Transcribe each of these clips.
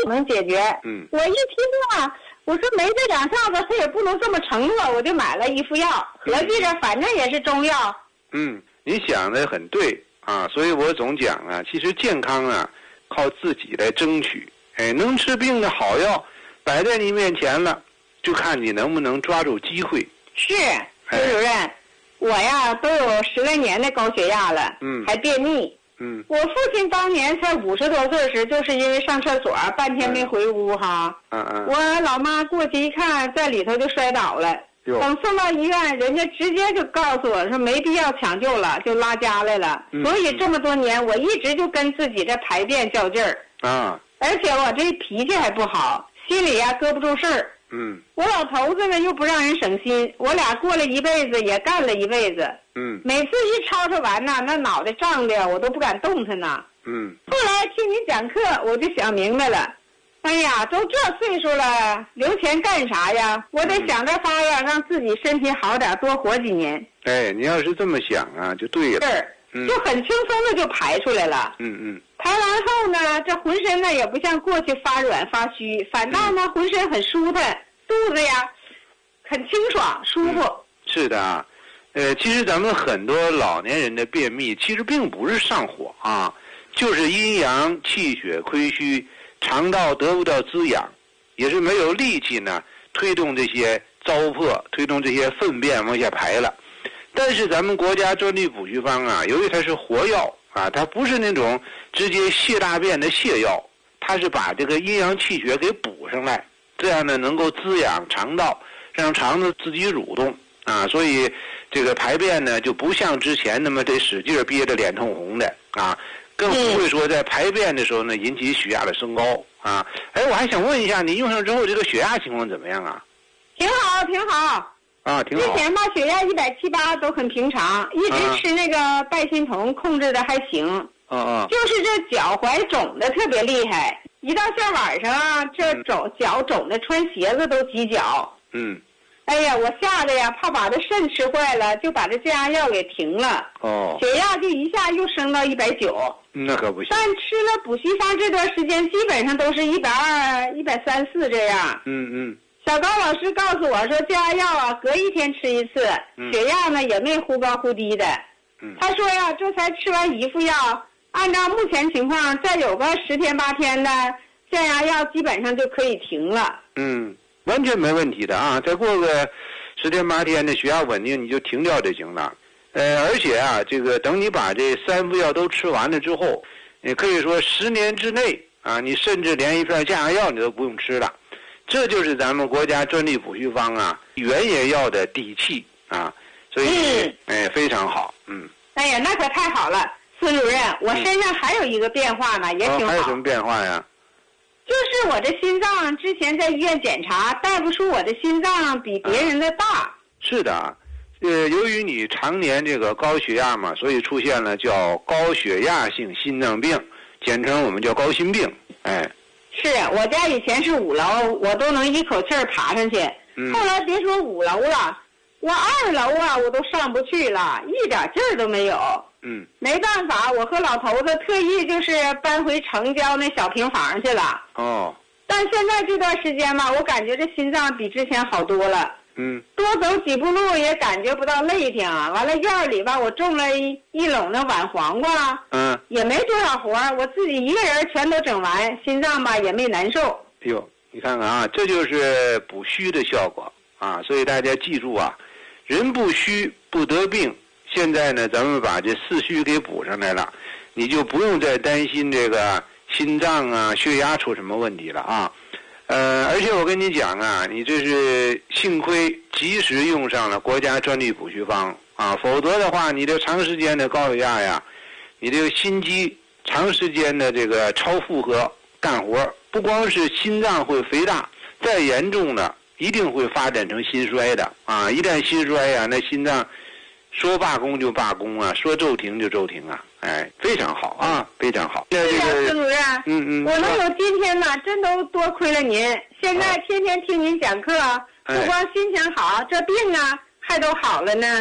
能解决。我一听啊，我说没这两下子，他也不能这么承诺，我就买了一副药，合计着反正也是中药。 你想的很对啊，所以我总讲啊，其实健康啊，靠自己来争取。能治病的好药摆在你面前了，就看你能不能抓住机会。 是，孙主任，我呀都有10来年的高血压了，还便秘。我父亲当年才50多岁时，就是因为上厕所半天没回屋哈。我老妈过去一看，在里头就摔倒了。等送到医院，人家直接就告诉我说没必要抢救了，就拉家来了。所以这么多年，我一直就跟自己这排便较劲儿。而且我这脾气还不好，心里呀搁不住事儿。我老头子呢又不让人省心，我俩过了一辈子也干了一辈子。每次一吵吵完呐，那脑袋胀的我都不敢动弹呢。后来听你讲课，我就想明白了。哎呀，都这岁数了，留钱干啥呀？我得想着法呀，让自己身体好点，多活几年。 你要是这么想啊，就对了。 就很轻松的就排出来了。排完后呢，这浑身呢也不像过去发软发虚，反倒呢浑身很舒坦，肚子呀很清爽舒服。 是的啊，其实咱们很多老年人的便秘，其实并不是上火啊，就是阴阳气血亏虚，肠道得不到滋养，也是没有力气呢推动这些糟粕，推动这些粪便往下排了。但是咱们国家专利补虚方啊，由于它是活药啊，它不是那种直接泻大便的泻药，它是把这个阴阳气血给补上来，这样呢能够滋养肠道，让肠子自己蠕动啊，所以这个排便呢就不像之前那么得使劲憋着脸通红的啊，更不会说在排便的时候呢引起血压的升高啊。我还想问一下，你用上之后这个血压情况怎么样啊？ 挺好，挺好。 挺好。 之前吧血压170、180都很平常，一直吃那个拜心酮控制的还行。就是这脚踝肿的特别厉害，一到下晚上啊，这脚肿的穿鞋子都挤脚。哎呀，我吓得呀，怕把这肾吃坏了，就把这降压药给停了。血压就一下又升到190。 那可不行。 但吃了补虚方这段时间，基本上都是120、130、134这样。小高老师告诉我说，降压药啊，隔一天吃一次，血压呢也没忽高忽低的。他说呀，这才吃完一副药，按照目前情况，再有个10天8天的降压药，基本上就可以停了。 完全没问题的啊！再过个10天8天的血压稳定，你就停掉就行了。而且啊，这个等你把这3副药都吃完了之后，你可以说10年之内啊，你甚至连一片降压药你都不用吃了。这就是咱们国家专利补虚方啊原野药的底气啊，所以非常好。 哎呀，那可太好了，孙主任，我身上还有一个变化呢，也挺好。 还有什么变化呀？ 就是我这心脏之前在医院检查，大夫说我的心脏比别人的大。 是的，由于你常年这个高血压嘛，所以出现了叫高血压性心脏病，简称我们叫高心病。 是我家以前是5楼，我都能一口气儿爬上去。后来别说5楼了，我2楼啊我都上不去了，一点劲儿都没有。没办法，我和老头子特意就是搬回城郊那小平房去了。但现在这段时间嘛，我感觉这心脏比之前好多了。多走几步路也感觉不到累挺。完了院里吧，我种了一垄的碗黄瓜。也没多少活，我自己一个人全都整完，心脏吧也没难受。 你看看啊，这就是补虚的效果啊！所以大家记住啊，人不虚不得病。现在呢，咱们把这4虚给补上来了，你就不用再担心这个心脏啊、血压出什么问题了啊。而且我跟你讲啊，你这是幸亏及时用上了国家专利补虚方啊，否则的话，你这长时间的高血压呀，你这个心肌长时间的这个超负荷干活，不光是心脏会肥大，再严重的一定会发展成心衰的啊！一旦心衰呀，那心脏说罢工就罢工啊，说骤停就骤停啊！非常好啊，非常好。 是啊，孙主任，我能有今天呢，真都多亏了您。现在天天听您讲课，不光心情好，这病啊还都好了呢。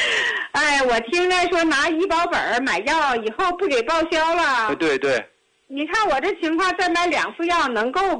我听着说拿医保本买药以后不给报销了。 对。 你看我这情况再买2副药能够